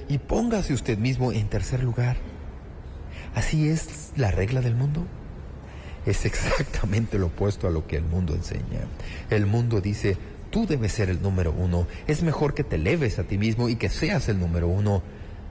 y póngase usted mismo en tercer lugar. ¿Así es la regla del mundo? Es exactamente lo opuesto a lo que el mundo enseña. El mundo dice, tú debes ser el número uno. Es mejor que te eleves a ti mismo y que seas el número uno.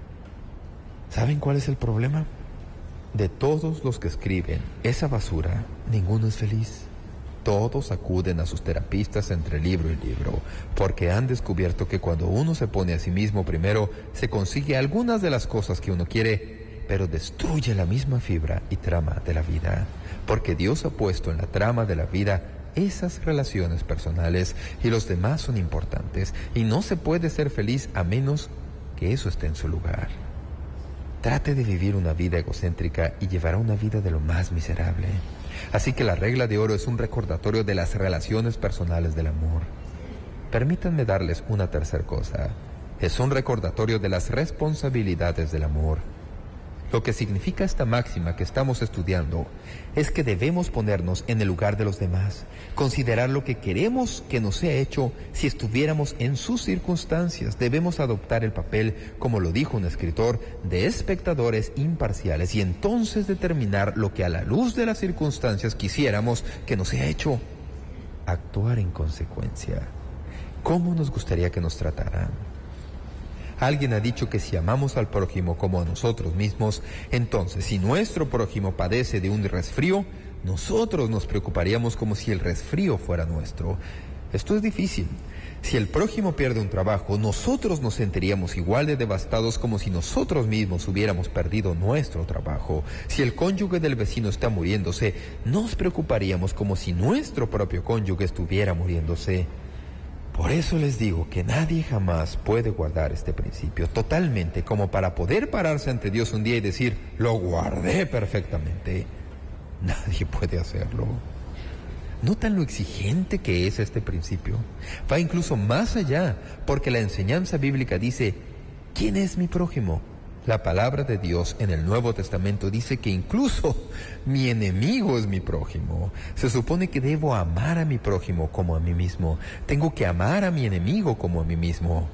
¿Saben cuál es el problema? De todos los que escriben esa basura, ninguno es feliz. Todos acuden a sus terapistas entre libro y libro, porque han descubierto que cuando uno se pone a sí mismo primero, se consigue algunas de las cosas que uno quiere, pero destruye la misma fibra y trama de la vida, porque Dios ha puesto en la trama de la vida esas relaciones personales y los demás son importantes, y no se puede ser feliz a menos que eso esté en su lugar. Trate de vivir una vida egocéntrica y llevará una vida de lo más miserable. Así que la regla de oro es un recordatorio de las relaciones personales del amor. Permítanme darles una tercera cosa. Es un recordatorio de las responsabilidades del amor. Lo que significa esta máxima que estamos estudiando es que debemos ponernos en el lugar de los demás, considerar lo que queremos que nos sea hecho si estuviéramos en sus circunstancias. Debemos adoptar el papel, como lo dijo un escritor, de espectadores imparciales y entonces determinar lo que a la luz de las circunstancias quisiéramos que nos sea hecho. Actuar en consecuencia. ¿Cómo nos gustaría que nos trataran? Alguien ha dicho que si amamos al prójimo como a nosotros mismos, entonces si nuestro prójimo padece de un resfrío, nosotros nos preocuparíamos como si el resfrío fuera nuestro. Esto es difícil. Si el prójimo pierde un trabajo, nosotros nos sentiríamos igual de devastados como si nosotros mismos hubiéramos perdido nuestro trabajo. Si el cónyuge del vecino está muriéndose, nos preocuparíamos como si nuestro propio cónyuge estuviera muriéndose. Por eso les digo que nadie jamás puede guardar este principio totalmente, como para poder pararse ante Dios un día y decir, lo guardé perfectamente. Nadie puede hacerlo. ¿Notan lo exigente que es este principio? Va incluso más allá, porque la enseñanza bíblica dice, ¿quién es mi prójimo? La palabra de Dios en el Nuevo Testamento dice que incluso mi enemigo es mi prójimo. Se supone que debo amar a mi prójimo como a mí mismo. Tengo que amar a mi enemigo como a mí mismo.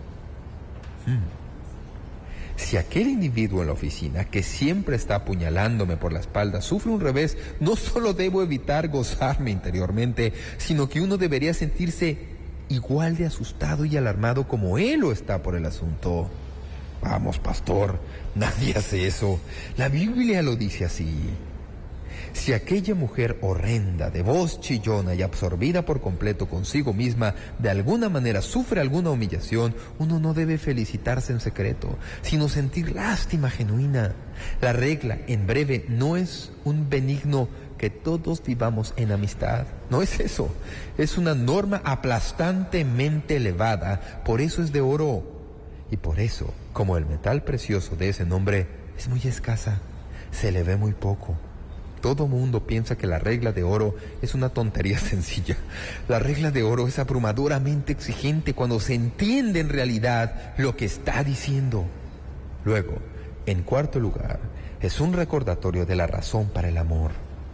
Si aquel individuo en la oficina que siempre está apuñalándome por la espalda sufre un revés, no solo debo evitar gozarme interiormente, sino que uno debería sentirse igual de asustado y alarmado como él lo está por el asunto. Vamos, pastor, nadie hace eso. La Biblia lo dice así. Si aquella mujer horrenda, de voz chillona y absorbida por completo consigo misma, de alguna manera sufre alguna humillación, uno no debe felicitarse en secreto, sino sentir lástima genuina. La regla, en breve, no es un benigno que todos vivamos en amistad. No es eso. Es una norma aplastantemente elevada. Por eso es de oro. Y por eso, como el metal precioso de ese nombre es muy escasa, se le ve muy poco. Todo mundo piensa que la regla de oro es una tontería sencilla. La regla de oro es abrumadoramente exigente cuando se entiende en realidad lo que está diciendo. Luego, en cuarto lugar, es un recordatorio de la razón para el amor.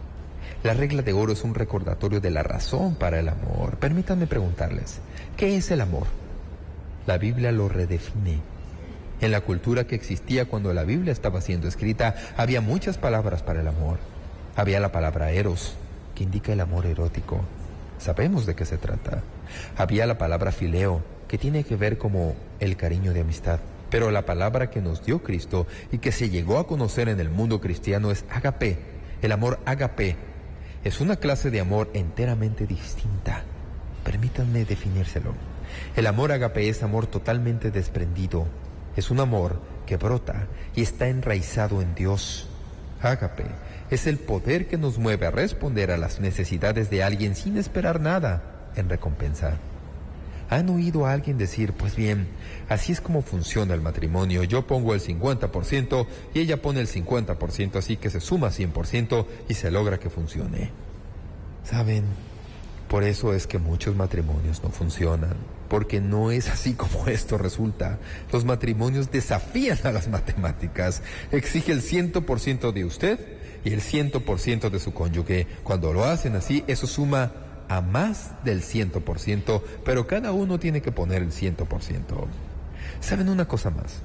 La regla de oro es un recordatorio de la razón para el amor. Permítanme preguntarles, ¿qué es el amor? La Biblia lo redefine. En la cultura que existía cuando la Biblia estaba siendo escrita, había muchas palabras para el amor. Había la palabra eros, que indica el amor erótico. Sabemos de qué se trata. Había la palabra fileo, que tiene que ver como el cariño de amistad. Pero la palabra que nos dio Cristo y que se llegó a conocer en el mundo cristiano es ágape. El amor ágape es una clase de amor enteramente distinta. Permítanme definírselo. El amor ágape es amor totalmente desprendido. Es un amor que brota y está enraizado en Dios. Ágape es el poder que nos mueve a responder a las necesidades de alguien sin esperar nada en recompensa. ¿Han oído a alguien decir, pues bien, así es como funciona el matrimonio? Yo pongo el 50% y ella pone el 50%, así que se suma 100% y se logra que funcione. ¿Saben? Por eso es que muchos matrimonios no funcionan, porque no es así como esto resulta. Los matrimonios desafían a las matemáticas, exige el 100% de usted y el 100% de su cónyuge. Cuando lo hacen así, eso suma a más del 100%, pero cada uno tiene que poner el 100%. ¿Saben una cosa más?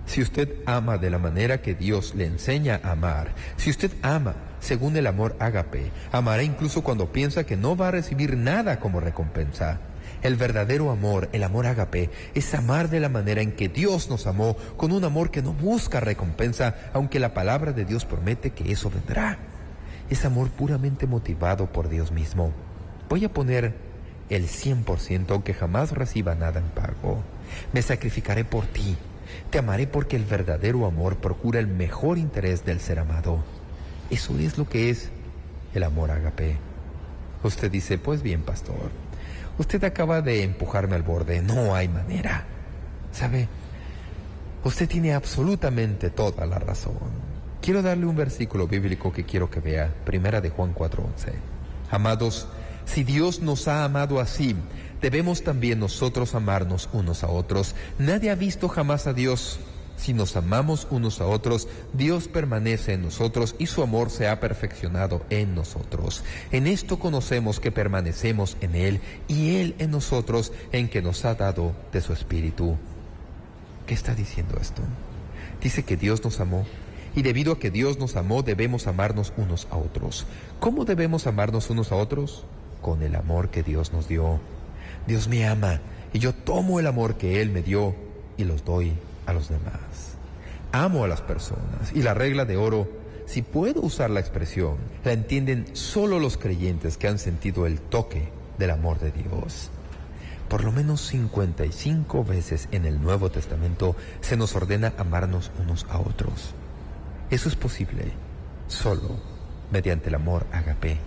Si usted ama de la manera que Dios le enseña a amar, si usted ama según el amor ágape, amará incluso cuando piensa que no va a recibir nada como recompensa. El verdadero amor, el amor ágape, es amar de la manera en que Dios nos amó, con un amor que no busca recompensa, aunque la palabra de Dios promete que eso vendrá. Es amor puramente motivado por Dios mismo. Voy a poner el 100% aunque jamás reciba nada en pago. Me sacrificaré por ti. Te amaré porque el verdadero amor procura el mejor interés del ser amado. Eso es lo que es el amor ágape. Usted dice, pues bien, pastor, usted acaba de empujarme al borde. No hay manera. ¿Sabe? Usted tiene absolutamente toda la razón. Quiero darle un versículo bíblico que quiero que vea. Primera de Juan 4:11. Amados, si Dios nos ha amado así, debemos también nosotros amarnos unos a otros. Nadie ha visto jamás a Dios. Si nos amamos unos a otros, Dios permanece en nosotros y su amor se ha perfeccionado en nosotros. En esto conocemos que permanecemos en Él y Él en nosotros, en que nos ha dado de su Espíritu. ¿Qué está diciendo esto? Dice que Dios nos amó. Y debido a que Dios nos amó, debemos amarnos unos a otros. ¿Cómo debemos amarnos unos a otros? Con el amor que Dios nos dio. Dios me ama y yo tomo el amor que Él me dio y los doy a los demás. Amo a las personas y la regla de oro, si puedo usar la expresión, la entienden solo los creyentes que han sentido el toque del amor de Dios. Por lo menos 55 veces en el Nuevo Testamento se nos ordena amarnos unos a otros. Eso es posible solo mediante el amor ágape.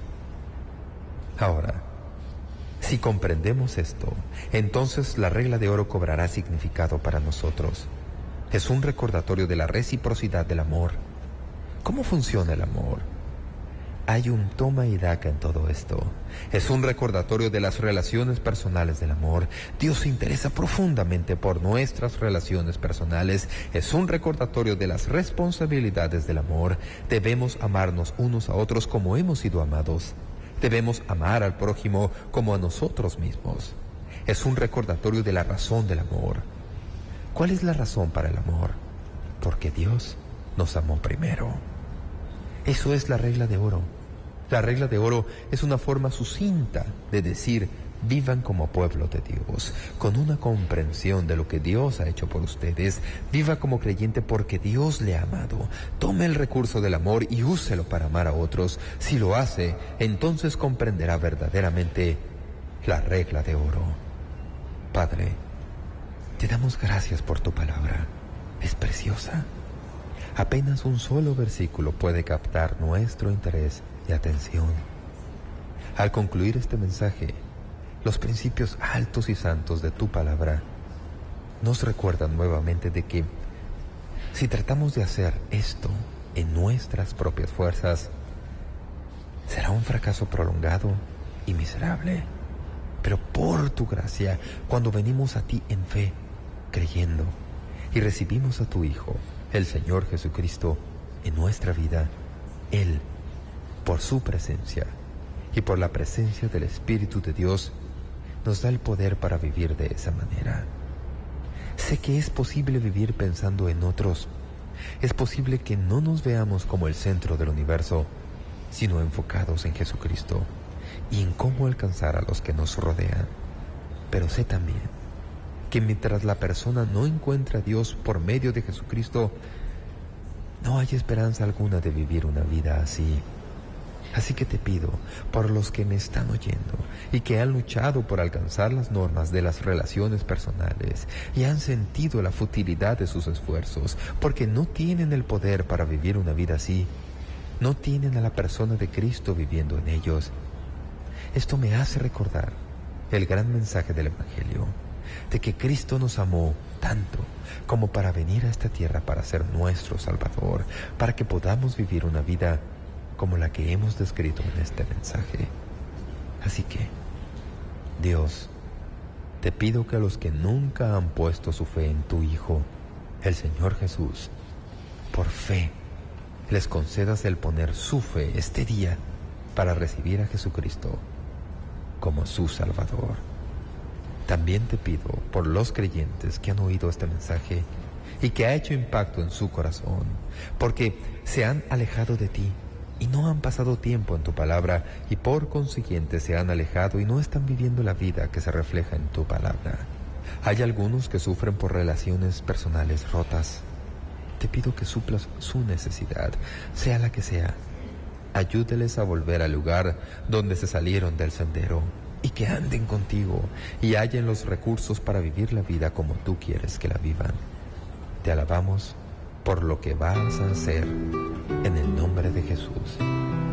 Ahora, si comprendemos esto, entonces la regla de oro cobrará significado para nosotros. Es un recordatorio de la reciprocidad del amor. ¿Cómo funciona el amor? Hay un toma y daca en todo esto. Es un recordatorio de las relaciones personales del amor. Dios se interesa profundamente por nuestras relaciones personales. Es un recordatorio de las responsabilidades del amor. Debemos amarnos unos a otros como hemos sido amados. Debemos amar al prójimo como a nosotros mismos. Es un recordatorio de la razón del amor. ¿Cuál es la razón para el amor? Porque Dios nos amó primero. Eso es la regla de oro. La regla de oro es una forma sucinta de decir, vivan como pueblo de Dios, con una comprensión de lo que Dios ha hecho por ustedes. Viva como creyente porque Dios le ha amado. Tome el recurso del amor y úselo para amar a otros. Si lo hace, entonces comprenderá verdaderamente la regla de oro. Padre, te damos gracias por tu palabra. Es preciosa. Apenas un solo versículo puede captar nuestro interés y atención. Al concluir este mensaje, los principios altos y santos de tu palabra nos recuerdan nuevamente de que si tratamos de hacer esto en nuestras propias fuerzas, será un fracaso prolongado y miserable. Pero por tu gracia, cuando venimos a ti en fe, creyendo, y recibimos a tu Hijo, el Señor Jesucristo, en nuestra vida, Él, por su presencia y por la presencia del Espíritu de Dios, nos da el poder para vivir de esa manera. Sé que es posible vivir pensando en otros. Es posible que no nos veamos como el centro del universo, sino enfocados en Jesucristo y en cómo alcanzar a los que nos rodean. Pero sé también que mientras la persona no encuentra a Dios por medio de Jesucristo, no hay esperanza alguna de vivir una vida así. Así que te pido, por los que me están oyendo y que han luchado por alcanzar las normas de las relaciones personales y han sentido la futilidad de sus esfuerzos, porque no tienen el poder para vivir una vida así, no tienen a la persona de Cristo viviendo en ellos. Esto me hace recordar el gran mensaje del Evangelio, de que Cristo nos amó tanto como para venir a esta tierra para ser nuestro Salvador, para que podamos vivir una vida como la que hemos descrito en este mensaje. Así que, Dios, te pido que a los que nunca han puesto su fe en tu Hijo, el Señor Jesús, por fe, les concedas el poner su fe este día para recibir a Jesucristo como su Salvador. También te pido por los creyentes que han oído este mensaje y que ha hecho impacto en su corazón, porque se han alejado de ti y no han pasado tiempo en tu palabra y por consiguiente se han alejado y no están viviendo la vida que se refleja en tu palabra. Hay algunos que sufren por relaciones personales rotas. Te pido que suplas su necesidad, sea la que sea. Ayúdeles a volver al lugar donde se salieron del sendero y que anden contigo y hallen los recursos para vivir la vida como tú quieres que la vivan. Te alabamos por lo que vas a hacer en el nombre de Jesús.